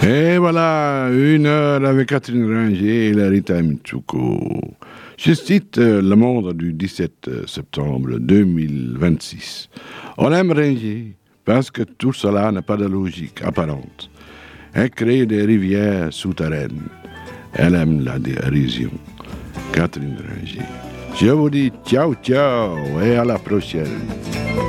Et voilà, 1 heure avec Catherine Ringer et Larita Mitsuko. Je cite Le Monde du 17 septembre 2026. On aime Ringer parce que tout cela n'a pas de logique apparente. Elle crée des rivières souterraines. Elle aime la dérision. Catherine Ringer. Je vous dis ciao ciao et à la prochaine.